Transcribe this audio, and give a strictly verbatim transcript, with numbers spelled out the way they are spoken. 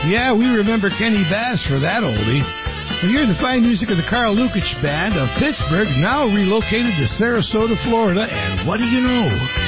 Yeah, we remember Kenny Bass for that oldie. Well, you're the fine music of the Carl Lukic Band of Pittsburgh, now relocated to Sarasota, Florida, and what do you know?